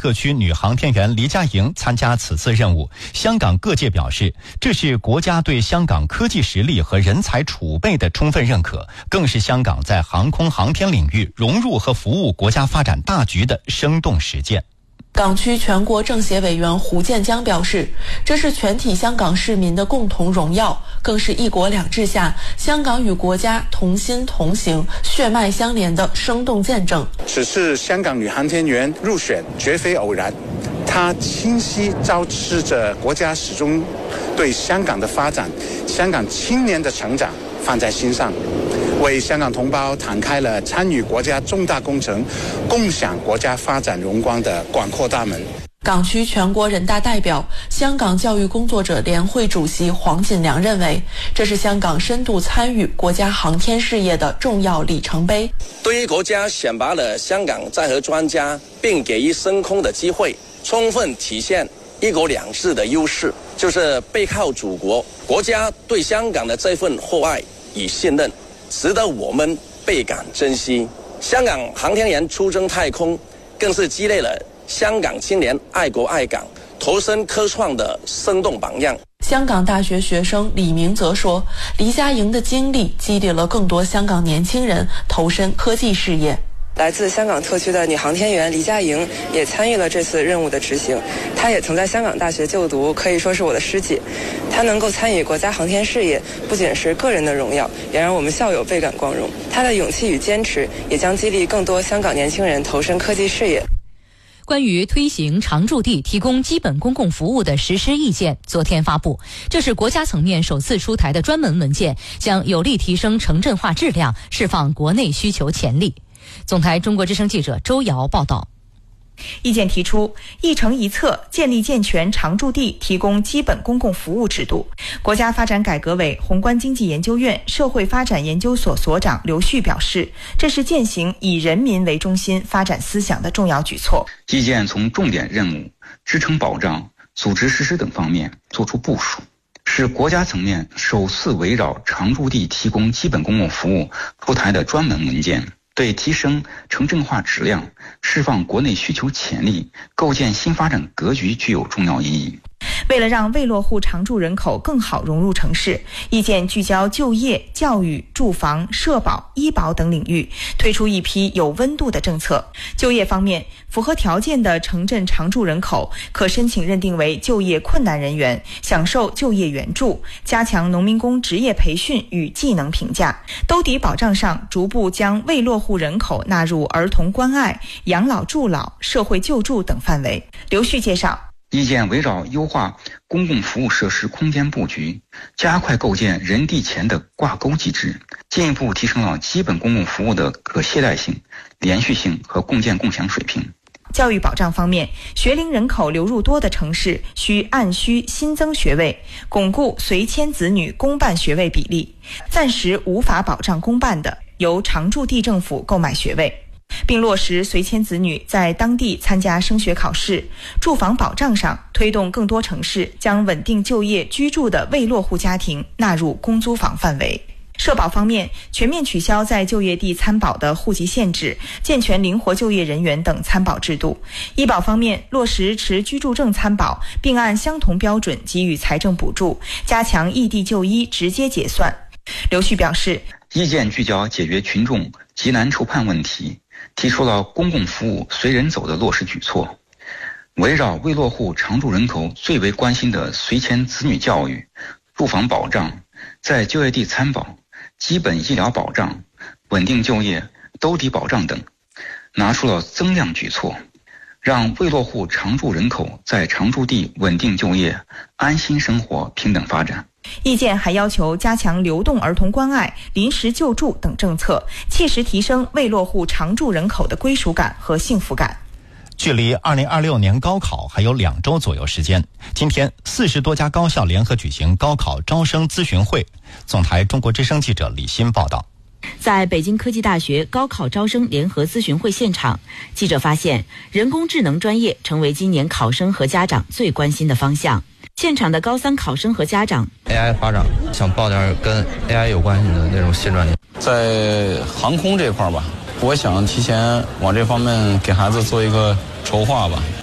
特区女航天员黎佳莹参加此次任务。香港各界表示，这是国家对香港科技实力和人才储备的充分认可，更是香港在航空航天领域融入和服务国家发展大局的生动实践。 港区全国政协委员胡建江表示，这是全体香港市民的共同荣耀，更是一国两制下香港与国家同心同行、血脉相连的生动见证。 此次香港女航天员入选绝非偶然，她清晰昭示着国家始终对香港的发展、香港青年的成长放在心上，为香港同胞敞开了参与国家重大工程、共享国家发展荣光的广阔大门。 港区全国人大代表、香港教育工作者联会主席黄锦良认为，这是香港深度参与国家航天事业的重要里程碑。 对于国家选拔了香港在河专家，并给予升空的机会，充分体现一国两制的优势，就是背靠祖国，国家对香港的这份厚爱与信任，值得我们倍感珍惜。香港航天员出征太空，更是积累了香港青年爱国爱港、投身科创的生动榜样。 香港大学学生李明则说，黎佳莹的经历激励了更多香港年轻人投身科技事业。 来自香港特区的女航天员黎佳莹也参与了这次任务的执行，她也曾在香港大学就读，可以说是我的师姐。她能够参与国家航天事业，不仅是个人的荣耀，也让我们校友倍感光荣。她的勇气与坚持，也将激励更多香港年轻人投身科技事业。 关于推行常驻地提供基本公共服务的实施意见昨天发布，这是国家层面首次出台的专门文件，将有力提升城镇化质量，释放国内需求潜力。总台中国之声记者周瑶报道。 意见提出，一城一策，建立健全常驻地提供基本公共服务制度。国家发展改革委宏观经济研究院社会发展研究所所长刘旭表示，这是践行以人民为中心发展思想的重要举措。 意见从重点任务、支撑保障、组织实施等方面作出部署，是国家层面首次围绕常驻地提供基本公共服务出台的专门文件，对提升城镇化质量、释放国内需求潜力、构建新发展格局具有重要意义。 为了让未落户常住人口更好融入城市，意见聚焦就业、教育、住房、社保、医保等领域，推出一批有温度的政策。就业方面，符合条件的城镇常住人口可申请认定为就业困难人员，享受就业援助，加强农民工职业培训与技能评价。兜底保障上，逐步将未落户人口纳入儿童关爱、养老助老、社会救助等范围。刘旭介绍， 意见围绕优化公共服务设施空间布局，加快构建人地钱的挂钩机制，进一步提升了基本公共服务的可携带性、连续性和共建共享水平。 教育保障方面，学龄人口流入多的城市需按需新增学位，巩固随迁子女公办学位比例，暂时无法保障公办的，由常住地政府购买学位，并落实随迁子女在当地参加升学考试。住房保障上，推动更多城市将稳定就业居住的未落户家庭纳入公租房范围。社保方面，全面取消在就业地参保的户籍限制，健全灵活就业人员等参保制度。医保方面，落实持居住证参保，并按相同标准给予财政补助，加强异地就医直接结算。刘旭表示， 意见聚焦解决群众急难愁盼问题，提出了公共服务随人走的落实举措，围绕未落户常住人口最为关心的随迁子女教育、住房保障、在就业地参保、基本医疗保障、稳定就业、兜底保障等，拿出了增量举措，让未落户常住人口在常住地稳定就业、安心生活、平等发展。 意见还要求加强流动儿童关爱、临时救助等政策，切实提升未落户常住人口的归属感和幸福感。 距离2026年高考还有2周左右时间，今天40多家高校联合举行高考招生咨询会。总台中国之声记者李欣报道。 在北京科技大学高考招生联合咨询会现场，记者发现人工智能专业成为今年考生和家长最关心的方向。现场的高3考生和家长 AI 发展，想报点跟 AI 有关系的那种新专业。在航空这块吧，我想提前往这方面给孩子做一个筹划吧。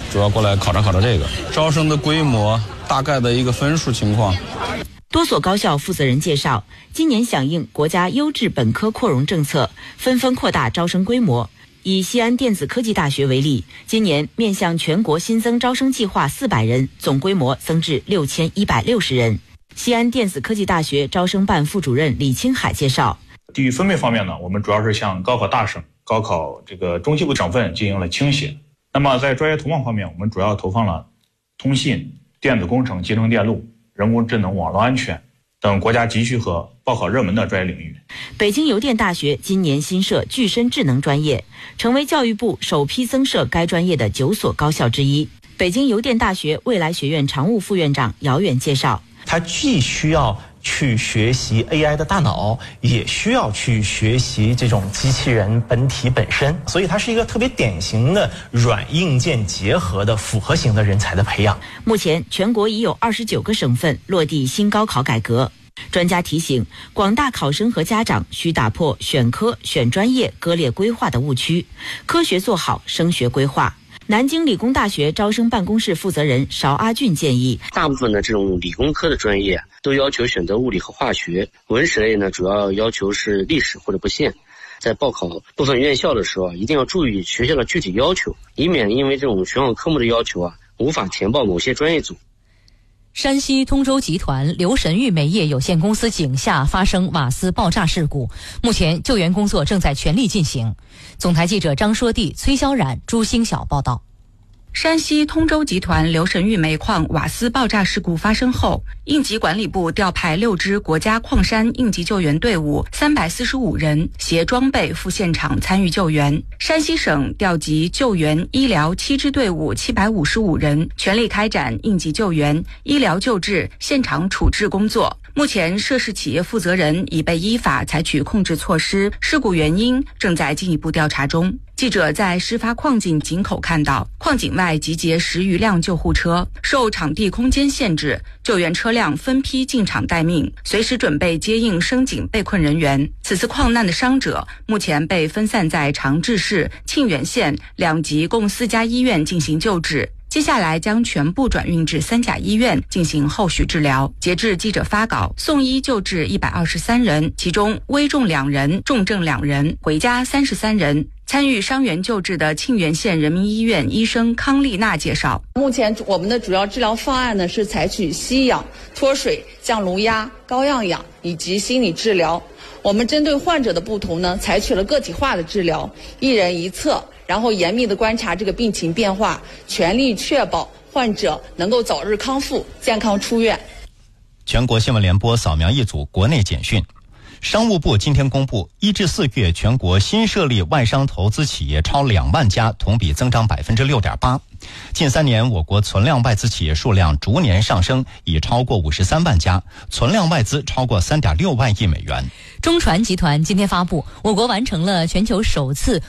主要过来考察这个招生的规模，大概的一个分数情况。 多所高校负责人介绍，今年响应国家优质本科扩容政策，纷纷扩大招生规模。以西安电子科技大学为例，今年面向全国新增招生计划400人，总规模增至6160人。西安电子科技大学招生办副主任李青海介绍， 地域分配方面呢，我们主要是向高考大省、高考中西部省份进行了倾斜。那么在专业投放方面，我们主要投放了通信、电子工程、集成电路、人工智能、网络安全等国家急需和报考热门的专业领域。 北京邮电大学今年新设具身智能专业，成为教育部首批增设该专业的9所高校之一。北京邮电大学未来学院常务副院长姚远介绍， 它既需要去学习 AI 的大脑，也需要去学习这种机器人本体本身，所以它是一个特别典型的软硬件结合的复合型的人才的培养。 目前全国已有29个省份落地新高考改革。专家提醒，广大考生和家长需打破选科、选专业割裂规划的误区，科学做好升学规划。南京理工大学招生办公室负责人邵阿俊建议， 大部分的这种理工科的专业都要求选择物理和化学，文史类呢主要要求是历史或者不限。在报考部分院校的时候，一定要注意学校的具体要求，以免因为这种选考科目的要求无法填报某些专业组。 山西通州集团刘神玉煤业有限公司井下发生瓦斯爆炸事故，目前救援工作正在全力进行。总台记者张说娣、崔小冉、朱星晓报道。 山西通州集团刘神玉煤矿瓦斯爆炸事故发生后，应急管理部调派6支国家矿山应急救援队伍345人，携装备赴现场参与救援。山西省调集救援医疗7支队伍755人，全力开展应急救援、医疗救治、现场处置工作。目前涉事企业负责人已被依法采取控制措施，事故原因正在进一步调查中。记者在事发矿井井口看到，矿井外集结10余辆救护车，受场地空间限制，救援车辆分批进场待命，随时准备接应升井被困人员。此次矿难的伤者目前被分散在长治市、沁源县2级共4家医院进行救治。接下来将全部转运至3甲医院进行后续治疗。截至记者发稿，送医救治123人，其中危重2人、重症2人，回家33人。参与伤员救治的沁源县人民医院医生康丽娜介绍， 目前我们的主要治疗方案呢是采取吸氧、脱水、降颅压、高氧氧以及心理治疗。我们针对患者的不同呢，采取了个体化的治疗，一人一策，然后严密的观察这个病情变化，全力确保患者能够早日康复、健康出院。 全国新闻联播扫描一组国内简讯。商务部今天公布，1至4月全国新设立外商投资企业超2万家，同比增长 6.8%。近3年，我国存量外资企业数量逐年上升，已超过53万家，存量外资超过3.6万亿美元。 中船集团今天发布，我国完成了全球首次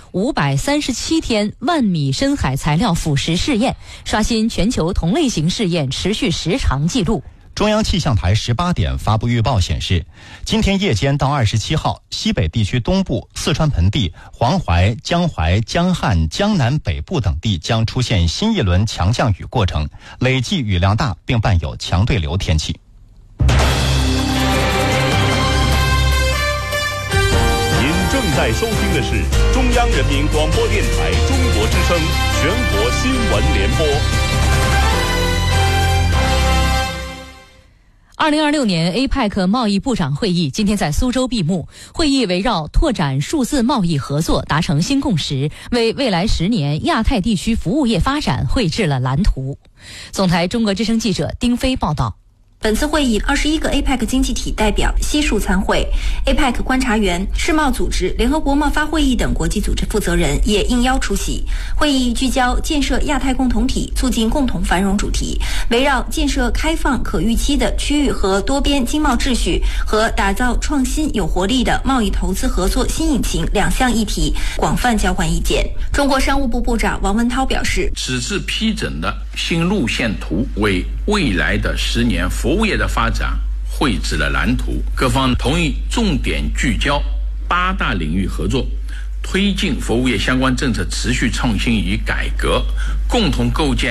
537天万米深海材料腐蚀试验，刷新全球同类型试验持续时长纪录。 中央气象台18点发布预报显示，今天夜间到27号，西北地区东部、四川盆地、黄淮、江淮、江汉、江南北部等地将出现新一轮强降雨过程，累计雨量大，并伴有强对流天气。 您正在收听的是中央人民广播电台中国之声全国新闻联播。 2026年 APEC 贸易部长会议今天在苏州闭幕，会议围绕拓展数字贸易合作达成新共识，为未来10年亚太地区服务业发展绘制了蓝图。总台中国之声记者丁飞报道。 本次会议，21个 APEC 经济体代表悉数参会 ，APEC 观察员、世贸组织、联合国贸发会议等国际组织负责人也应邀出席。会议聚焦建设亚太共同体、促进共同繁荣主题，围绕建设开放可预期的区域和多边经贸秩序和打造创新有活力的贸易投资合作新引擎2项议题广泛交换意见。中国商务部部长王文涛表示， 此次批准的新路线图为未来的10年服务业的发展绘制了蓝图，各方同意重点聚焦8大领域合作，推进服务业相关政策持续创新与改革，共同构建